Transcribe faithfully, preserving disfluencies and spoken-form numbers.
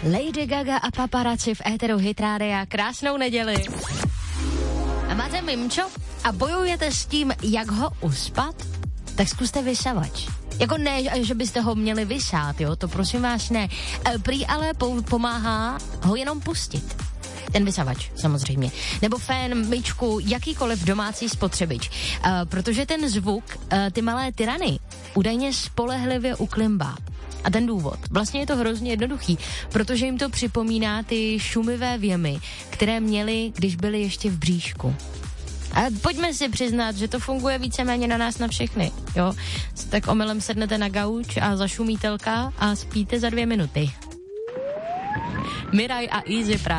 Lady Gaga a Paparazzi v éteru Hit Rádia. Krásnou neděli. A máte mimčo a bojujete s tím, jak ho uspat? Tak zkuste vysavač. Jako ne, že byste ho měli vysát, jo, to prosím vás ne. Prý ale pomáhá ho jenom pustit. Ten vysavač, samozřejmě. Nebo fén, myčku, jakýkoliv domácí spotřebič. Uh, protože ten zvuk, uh, ty malé tyrany, údajně spolehlivě uklimbá. A ten důvod, vlastně je to hrozně jednoduchý, protože jim to připomíná ty šumivé věmy, které měli, když byli ještě v bříšku. A pojďme si přiznat, že to funguje víceméně na nás na všechny, jo. Tak omylem sednete na gauč a zašumí telka a spíte za dvě minuty. Miraj a Easy právě.